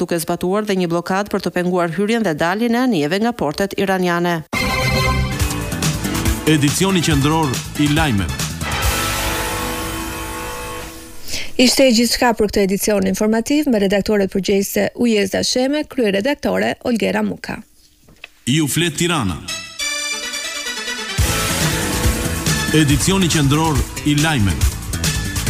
duke zbatuar dhe një blokadë për të penguar hyrjen dhe daljen e anijeve nga portet iraniane. Edicioni qendror i lajmeve. Ishte gjithçka për këtë edicion informativ me redaktorët përgjegjëse Ujezda Sheme, kryeredaktore Olgera Muka. Ju flet Tirana. Edicioni qendror i lajmeve.